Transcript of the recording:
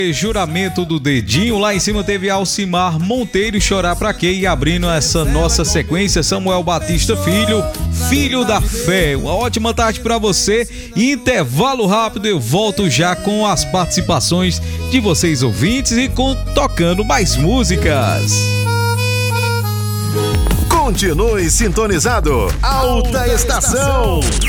Juramento do Dedinho. Lá em cima teve Alcimar Monteiro, Chorar Pra Quê? E abrindo essa nossa sequência, Samuel Batista Filho, Filho da Fé. Uma ótima tarde pra você. Intervalo rápido, eu volto já com as participações de vocês ouvintes e tocando mais músicas. Continue sintonizado. Alta Estação.